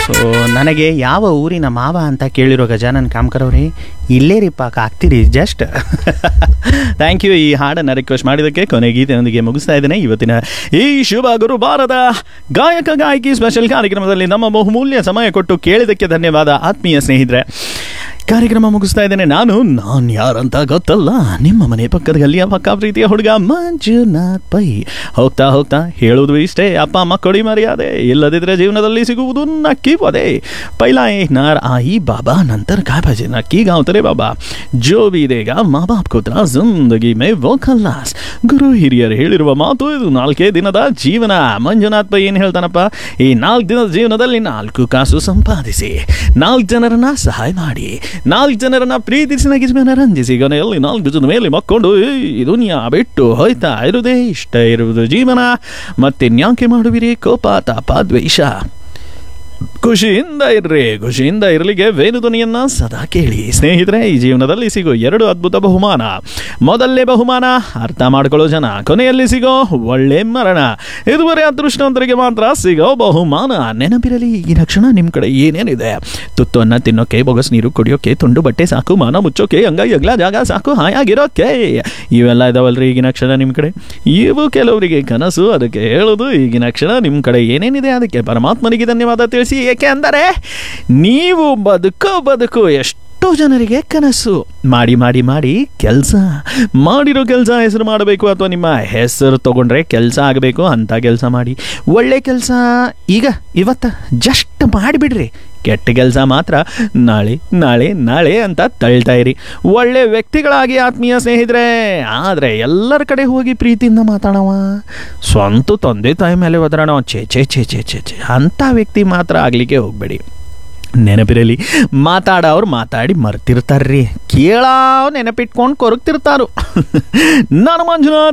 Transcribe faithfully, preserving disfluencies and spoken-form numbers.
So ನನಗೆ ಯಾವ ಊರಿನ ಮಾವ ಅಂತ ಕೇಳಿರೋ ಗಜಾನನ್ ಕಾಮ್ಕರ್ ಅವರೇ, ಇಲ್ಲೇ ರೀಪಾಕ ಆಗ್ತೀರಿ ಜಸ್ಟ್. ಥ್ಯಾಂಕ್ ಯು ಈ ಹಾಡನ್ನು ರಿಕ್ವೆಸ್ಟ್ ಮಾಡಿದ್ದಕ್ಕೆ. ಕೊನೆ ಗೀತೆಯೊಂದಿಗೆ ಮುಗಿಸ್ತಾ ಇದ್ದೇನೆ ಇವತ್ತಿನ ಈ ಶುಭ ಗುರುವಾರದ ಗಾಯಕ ಗಾಯಕಿ ಸ್ಪೆಷಲ್ ಕಾರ್ಯಕ್ರಮದಲ್ಲಿ ನಮ್ಮ ಬಹುಮೂಲ್ಯ ಸಮಯ ಕೊಟ್ಟು ಕೇಳಿದ್ದಕ್ಕೆ ಧನ್ಯವಾದ ಆತ್ಮೀಯ ಸ್ನೇಹಿತರೆ. ಕಾರ್ಯಕ್ರಮ ಮುಗಿಸ್ತಾ ಇದ್ದೇನೆ. ನಾನು ನಾನು ಯಾರಂತ ಗೊತ್ತಲ್ಲ, ನಿಮ್ಮ ಮನೆ ಪಕ್ಕದ ಗಲ್ಲಿಯ ಪಕ್ಕ ಪ್ರೀತಿಯ ಹುಡುಗ ಮಂಜುನಾಥ್ ಪೈ. ಹೋಗ್ತಾ ಹೋಗ್ತಾ ಹೇಳುವುದು ಇಷ್ಟೇ, ಅಪ್ಪ ಅಮ್ಮ ಕೊಡಿ ಮರ್ಯಾದೆ, ಇಲ್ಲದಿದ್ದರೆ ಜೀವನದಲ್ಲಿ ಸಿಗುವುದು ನಕ್ಕಿ ಪದೇ. ಪೈಲಾಯ್ ನಾರ್ ಆಯಿ ಬಾಬಾ ನಂತರ काय पाहिजे नक्की गाव तरे बाबा जो भी देगा माँ बाप को ತ್ರಾ ಜಿಂದಗಿ ಮೇ ವೋ ಖಲ್ಲಾಸ್. ಗುರು ಹಿರಿಯರು ಹೇಳಿರುವ ಮಾತು ಇದು. ನಾಲ್ಕೇ ದಿನದ ಜೀವನ. ಮಂಜುನಾಥ್ ಪೈ ಏನು ಹೇಳ್ತಾನಪ್ಪ, ಈ ನಾಲ್ಕು ದಿನದ ಜೀವನದಲ್ಲಿ ನಾಲ್ಕು ಕಾಸು ಸಂಪಾದಿಸಿ, ನಾಲ್ಕು ಜನರನ್ನ ಸಹಾಯ ಮಾಡಿ, ನಾಲ್ಕು ಜನರನ್ನ ಪ್ರೀತಿಸಿ ನಗಿಸಿ ರಂಜಿಸಿ, ಕೊನೆಯಲ್ಲಿ ನಾಲ್ಕು ಜನ ಮೇಲೆ ಮಕ್ಕೊಂಡು ಈ ದುನಿಯಾ ಬಿಟ್ಟು ಹೋಯ್ತಾ ಇರುವುದೇ ಇಷ್ಟ ಇರುವುದು ಜೀವನ. ಮತ್ತಿನ್ಯಾಕೆ ಮಾಡುವಿರಿ ಕೋಪ ತಾಪ ದ್ವೇಷ. ಖುಷಿಯಿಂದ ಇರ್ರಿ, ಖುಷಿಯಿಂದ ಇರಲಿಕ್ಕೆ ವೇಣುಧ್ವನಿಯನ್ನ ಸದಾ ಕೇಳಿ. ಸ್ನೇಹಿತರೆ, ಈ ಜೀವನದಲ್ಲಿ ಸಿಗೋ ಎರಡು ಅದ್ಭುತ ಬಹುಮಾನ. ಮೊದಲನೇ ಬಹುಮಾನ ಅರ್ಥ ಮಾಡ್ಕೊಳ್ಳೋ ಜನ, ಕೊನೆಯಲ್ಲಿ ಸಿಗೋ ಒಳ್ಳೆ ಮರಣ. ಇದುವರೆ ಅದೃಷ್ಟವಂತರಿಗೆ ಮಾತ್ರ ಸಿಗೋ ಬಹುಮಾನ. ನೆನಪಿರಲಿ, ಈಗಿನ ಕ್ಷಣ ನಿಮ್ಮ ಕಡೆ ಏನೇನಿದೆ. ತುತ್ತು ಅನ್ನ ತಿನ್ನೋಕೆ, ಬೊಗಸ್ ನೀರು ಕುಡಿಯೋಕೆ, ತುಂಡು ಬಟ್ಟೆ ಸಾಕು, ಮಾನ ಮುಚ್ಚೋಕೆ, ಹಂಗ ಎಗ್ಲ ಜಾಗ ಸಾಕು, ಹಾಯಾಗಿರೋಕೆ. ಇವೆಲ್ಲ ಇದಾವಲ್ರಿ ಈಗಿನ ಕ್ಷಣ ನಿಮ್ಮ ಕಡೆ. ಇವು ಕೆಲವರಿಗೆ ಕನಸು. ಅದಕ್ಕೆ ಹೇಳೋದು, ಈಗಿನ ಕ್ಷಣ ನಿಮ್ಮ ಕಡೆ ಏನೇನಿದೆ ಅದಕ್ಕೆ ಪರಮಾತ್ಮನಿಗೆ ಧನ್ಯವಾದ ತಿಳಿಸಿ. ಏಕೆ ಅಂದರೆ ನೀವು ಬದುಕೋ ಬದುಕು ಎಷ್ಟೋ ಜನರಿಗೆ ಕನಸು. ಮಾಡಿ ಮಾಡಿ ಮಾಡಿ ಕೆಲಸ, ಮಾಡಿರೋ ಕೆಲಸ ಹೆಸರು ಮಾಡಬೇಕು, ಅಥವಾ ನಿಮ್ಮ ಹೆಸರು ತಗೊಂಡ್ರೆ ಕೆಲಸ ಆಗಬೇಕು ಅಂತ ಕೆಲಸ ಮಾಡಿ. ಒಳ್ಳೆ ಕೆಲಸ ಈಗ ಇವತ್ತು ಜಸ್ಟ್ ಮಾಡಿಬಿಡ್ರಿ. ಕೆಟ್ಟ ಕೆಲಸ ಮಾತ್ರ ನಾಳೆ ನಾಳೆ ನಾಳೆ ಅಂತ ತಳ್ತಾ ಇರಿ. ಒಳ್ಳೆ ವ್ಯಕ್ತಿಗಳಾಗಿ ಆತ್ಮೀಯ ಸ್ನೇಹಿತರೆ. ಆದರೆ ಎಲ್ಲರ ಕಡೆ ಹೋಗಿ ಪ್ರೀತಿಯಿಂದ ಮಾತಾಡವ, ಸ್ವಂತ ತಂದೆ ತಾಯಿ ಮೇಲೆ ಒದರಾಣ ಚೇ ಚೇ ಚೇ ಚೇ ಚೇ ಚೇ ಅಂಥ ವ್ಯಕ್ತಿ ಮಾತ್ರ ಆಗಲಿಕ್ಕೆ ಹೋಗಬೇಡಿ. ನೆನಪಿರಲಿ, ಮಾತಾಡೋರು ಮಾತಾಡಿ ಮರ್ತಿರ್ತಾರ್ರಿ, ಕೇಳೋ ನೆನಪಿಟ್ಕೊಂಡು ಕೊರಗ್ತಿರ್ತಾರು. ನಾನು ಮಂಜುನಾಥ್.